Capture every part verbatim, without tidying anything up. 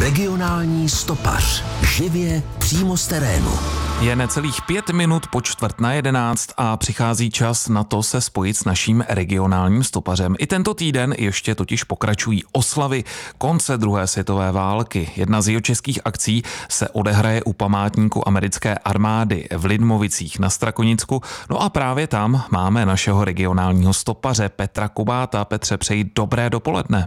Regionální stopař. Živě přímo z terénu. Je necelých pět minut po čtvrt na jedenáct a přichází čas na to se spojit s naším regionálním stopařem. I tento týden ještě totiž pokračují oslavy konce druhé světové války. Jedna z jihočeských akcí se odehraje u památníku americké armády v Lidmovicích na Strakonicku. No a právě tam máme našeho regionálního stopaře Petra Kubáta. Petře, přeji dobré dopoledne.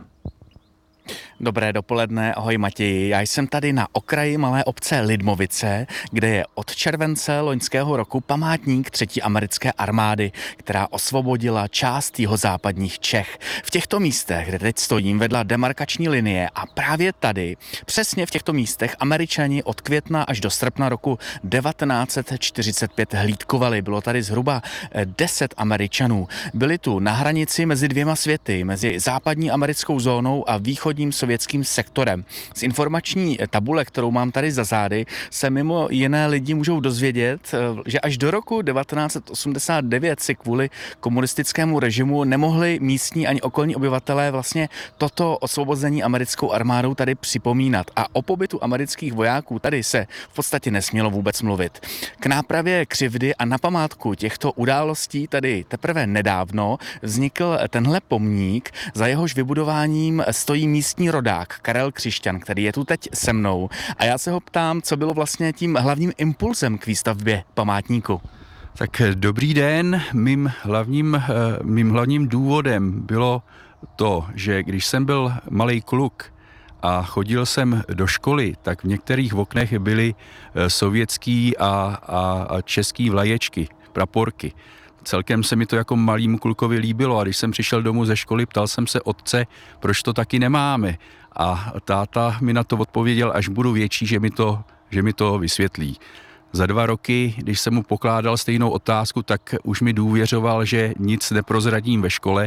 Dobré dopoledne, ahoj Matěji. Já jsem tady na okraji malé obce Lidmovice, kde je od července loňského roku památník třetí americké armády, která osvobodila část jihozápadních Čech. V těchto místech, kde teď stojím, vedla demarkační linie a právě tady, přesně v těchto místech, Američani od května až do srpna roku devatenáct set čtyřicet pět hlídkovali. Bylo tady zhruba deset Američanů. Byli tu na hranici mezi dvěma světy, mezi západní americkou zónou a východním sovětským sektorem. Z informační tabule, kterou mám tady za zády, se mimo jiné lidi můžou dozvědět, že až do roku devatenáct set osmdesát devět si kvůli komunistickému režimu nemohli místní ani okolní obyvatelé vlastně toto osvobození americkou armádou tady připomínat. A o pobytu amerických vojáků tady se v podstatě nesmělo vůbec mluvit. K nápravě křivdy a na památku těchto událostí tady teprve nedávno vznikl tenhle pomník, za jehož vybudováním stojí místní rodák Karel Křišťan, který je tu teď se mnou. A já se ho ptám, co bylo vlastně tím hlavním impulzem k výstavbě památníku. Tak dobrý den. Mým hlavním, mým hlavním důvodem bylo to, že když jsem byl malej kluk a chodil jsem do školy, tak v některých oknech byly sovětský a, a, a český vlaječky, praporky. Celkem se mi to jako malým klukovi líbilo a když jsem přišel domů ze školy, ptal jsem se otce, proč to taky nemáme. A táta mi na to odpověděl, až budu větší, že mi to, že mi to vysvětlí. Za dva roky, když jsem mu pokládal stejnou otázku, tak už mi důvěřoval, že nic neprozradím ve škole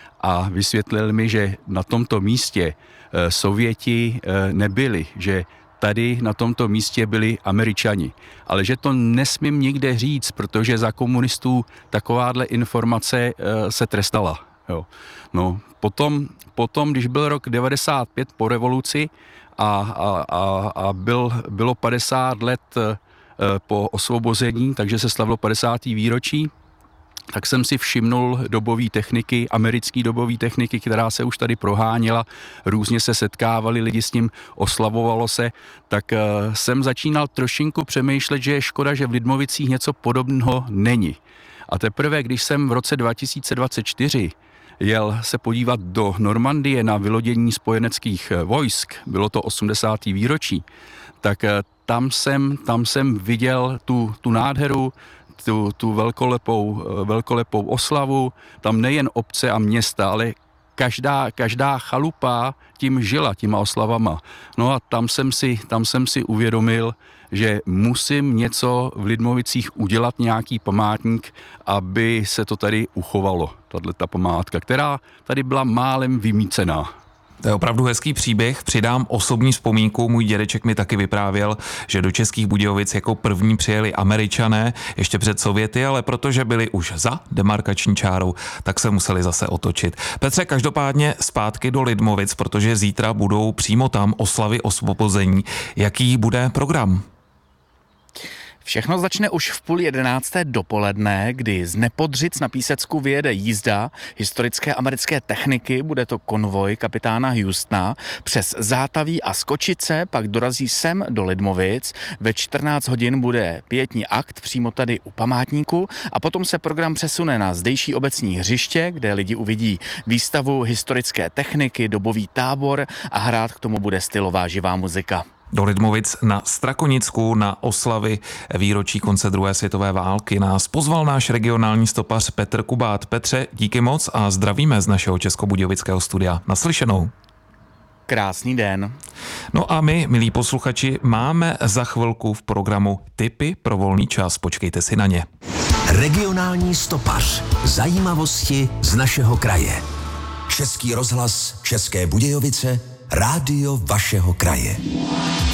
a vysvětlil mi, že na tomto místě e, Sověti e, nebyli, že tady na tomto místě byli Američani. Ale že to nesmím nikde říct, protože za komunistů takováhle informace e, se trestala. Jo. No, potom, potom, když byl rok devadesát pět po revoluci a, a, a, a byl, bylo padesát let e, po osvobození, takže se slavilo padesáté výročí, tak jsem si všimnul dobové techniky, americké dobové techniky, která se už tady proháněla, různě se setkávali lidi s tím, oslavovalo se, tak uh, jsem začínal trošinku přemýšlet, že je škoda, že v Lidmovicích něco podobného není. A teprve, když jsem v roce dva tisíce dvacet čtyři jel se podívat do Normandie na vylodění spojeneckých vojsk, bylo to osmdesáté výročí, tak uh, tam jsem, tam jsem viděl tu, tu nádheru, tu, tu velkolepou, velkolepou oslavu, tam nejen obce a města, ale každá, každá chalupa tím žila, těma oslavama. No a tam jsem si, tam jsem si uvědomil, že musím něco v Lidmovicích udělat, nějaký památník, aby se to tady uchovalo, tato památka, která tady byla málem vymýcená. To je opravdu hezký příběh. Přidám osobní vzpomínku. Můj dědeček mi taky vyprávěl, že do Českých Budějovic jako první přijeli Američané ještě před Sověty, ale protože byli už za demarkační čárou, tak se museli zase otočit. Petře, každopádně zpátky do Lidmovic, protože zítra budou přímo tam oslavy osvobození. Jaký bude program? Všechno začne už v půl jedenácté dopoledne, kdy z Nepodřic na Písecku vyjede jízda historické americké techniky, bude to konvoj kapitána Houstona, přes Zátaví a Skočice, pak dorazí sem do Lidmovic, ve čtrnáct hodin bude pietní akt přímo tady u památníku a potom se program přesune na zdejší obecní hřiště, kde lidi uvidí výstavu historické techniky, dobový tábor a hrát k tomu bude stylová živá muzika. Do Lidmovic na Strakonicku na oslavy výročí konce druhé světové války nás pozval náš regionální stopař Petr Kubát. Petře, díky moc a zdravíme z našeho českobudějovického studia. Naslyšenou. Krásný den. No a my, milí posluchači, máme za chvilku v programu tipy pro volný čas. Počkejte si na ně. Regionální stopař. Zajímavosti z našeho kraje. Český rozhlas, České Budějovice, rádio vašeho kraje.